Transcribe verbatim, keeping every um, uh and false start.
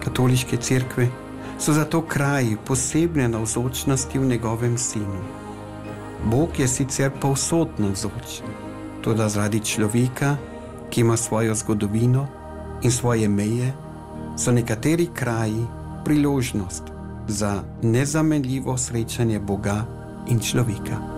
Katoliške cerkve so zato kraji posebne navzočnosti v njegovem sinu. Bog je sicer povsod navzoč, toda zaradi človeka, ki ima svojo zgodovino in svoje meje, so nekateri kraji priložnost za nezamenljivo srečanje Boga in človeka.